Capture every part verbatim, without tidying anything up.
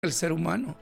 el ser humano.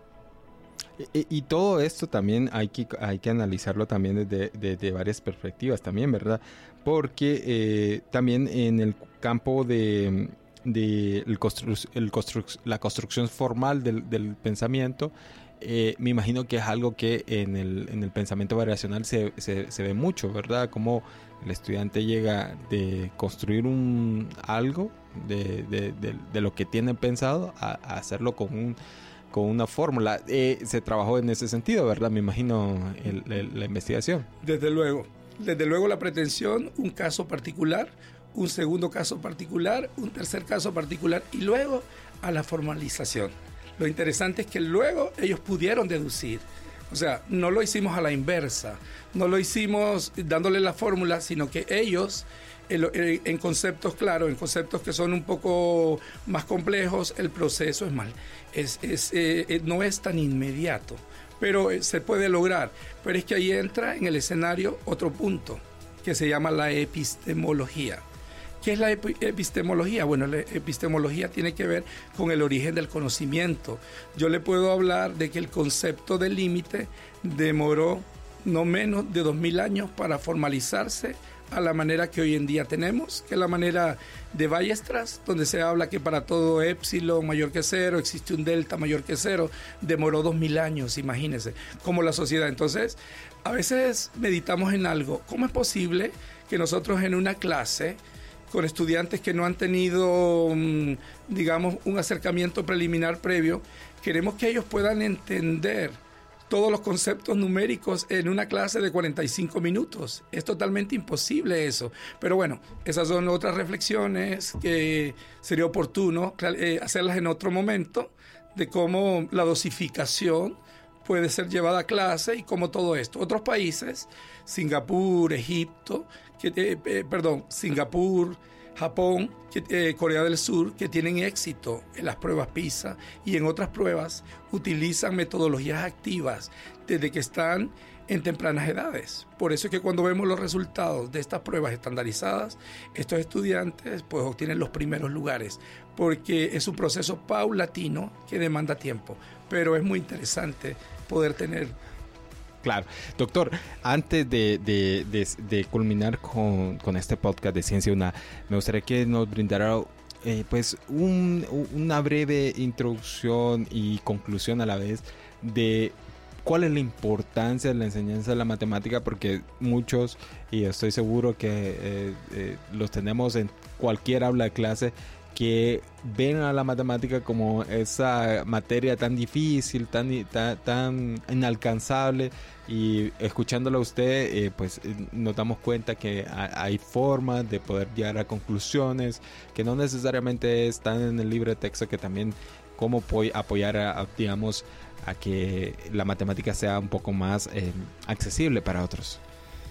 Y, y todo esto también hay que, hay que analizarlo también desde, desde varias perspectivas también, ¿verdad? Porque eh, también en el campo de, de el constru, el constru, la construcción formal del, del pensamiento, eh, me imagino que es algo que en el, en el pensamiento variacional se, se, se ve mucho, ¿verdad? Como el estudiante llega de construir un algo de, de, de, de lo que tiene pensado a, a hacerlo con un con una fórmula. Eh, se trabajó en ese sentido, ¿verdad? Me imagino el, el, la investigación. Desde luego, desde luego la pretensión, un caso particular, un segundo caso particular, un tercer caso particular y luego a la formalización. Lo interesante es que luego ellos pudieron deducir. O sea, no lo hicimos a la inversa, no lo hicimos dándole la fórmula, sino que ellos, en, en conceptos claros, en conceptos que son un poco más complejos, el proceso es mal, es, es, eh, no es tan inmediato, pero eh, se puede lograr. Pero es que ahí entra en el escenario otro punto, que se llama la epistemología. ¿Qué es la epistemología? Bueno, la epistemología tiene que ver con el origen del conocimiento. Yo le puedo hablar de que el concepto del límite demoró no menos de dos mil años para formalizarse a la manera que hoy en día tenemos, que es la manera de Weierstrass, donde se habla que para todo épsilon mayor que cero existe un delta mayor que cero. Demoró dos mil años, imagínense, como la sociedad. Entonces, a veces meditamos en algo. ¿Cómo es posible que nosotros en una clase con estudiantes que no han tenido, digamos, un acercamiento preliminar previo, queremos que ellos puedan entender todos los conceptos numéricos en una clase de cuarenta y cinco minutos? Es totalmente imposible eso. Pero bueno, esas son otras reflexiones que sería oportuno eh, hacerlas en otro momento, de cómo la dosificación puede ser llevada a clase y cómo todo esto. Otros países, Singapur, Egipto, que, eh, eh, perdón, Singapur, Japón, que, eh, Corea del Sur, que tienen éxito en las pruebas PISA y en otras pruebas utilizan metodologías activas desde que están en tempranas edades. Por eso es que cuando vemos los resultados de estas pruebas estandarizadas, estos estudiantes pues obtienen los primeros lugares, porque es un proceso paulatino que demanda tiempo, pero es muy interesante poder tener. Claro. Doctor, antes de, de, de, de culminar con, con este podcast de Ciencia UNA, me gustaría que nos brindara eh, pues un, una breve introducción y conclusión a la vez de cuál es la importancia de la enseñanza de la matemática, porque muchos, y estoy seguro que eh, eh, los tenemos en cualquier aula de clase, que ven a la matemática como esa materia tan difícil, tan, tan, tan inalcanzable, y escuchándolo a usted, eh, pues nos damos cuenta que hay formas de poder llegar a conclusiones, que no necesariamente están en el libro de texto, que también cómo apoyar a, a, digamos, a que la matemática sea un poco más eh, accesible para otros.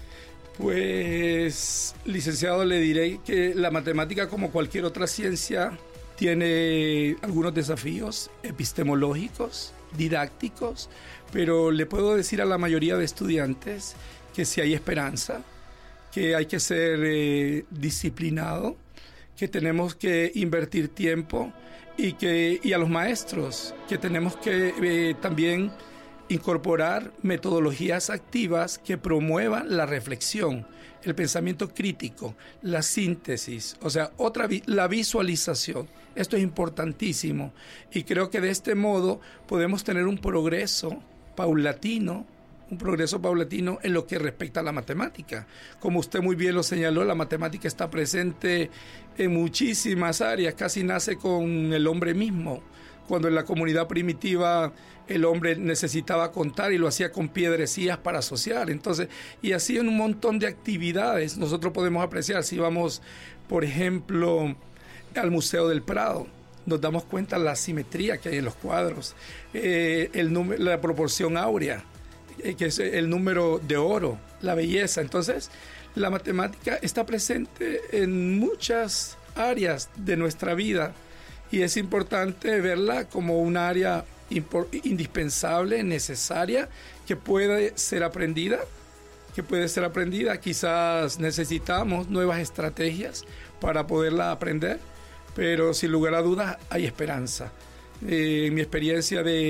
Pues, licenciado, le diré que la matemática, como cualquier otra ciencia, tiene algunos desafíos epistemológicos, didácticos, pero le puedo decir a la mayoría de estudiantes que sí hay esperanza, que hay que ser eh, disciplinado, que tenemos que invertir tiempo y, que, y a los maestros que tenemos que eh, también incorporar metodologías activas que promuevan la reflexión, el pensamiento crítico, la síntesis, o sea, otra la visualización. Esto es importantísimo y creo que de este modo podemos tener un progreso paulatino, un progreso paulatino en lo que respecta a la matemática. Como usted muy bien lo señaló, la matemática está presente en muchísimas áreas, casi nace con el hombre mismo. Cuando en la comunidad primitiva el hombre necesitaba contar y lo hacía con piedrecillas para asociar. Entonces, y así en un montón de actividades nosotros podemos apreciar. Si vamos, por ejemplo, al Museo del Prado, nos damos cuenta de la simetría que hay en los cuadros, eh, el número, la proporción áurea, eh, que es el número de oro, la belleza. Entonces, la matemática está presente en muchas áreas de nuestra vida, y es importante verla como un área indispensable, necesaria, que puede ser aprendida, que puede ser aprendida. Quizás necesitamos nuevas estrategias para poderla aprender, pero sin lugar a dudas hay esperanza. eh, en mi experiencia de